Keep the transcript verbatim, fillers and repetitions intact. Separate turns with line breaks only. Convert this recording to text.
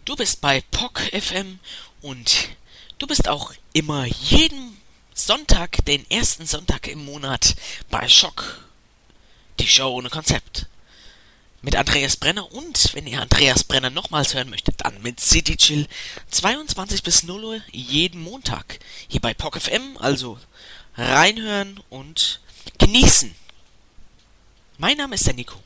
Du bist bei P O C F M und du bist auch immer jeden Sonntag, den ersten Sonntag im Monat bei Schock, die Show ohne Konzept. Mit Andreas Brenner und, wenn ihr Andreas Brenner nochmals hören möchtet, dann mit City Chill zweiundzwanzig bis null Uhr jeden Montag hier bei P O C F M, also reinhören und genießen. Mein Name ist der Nico.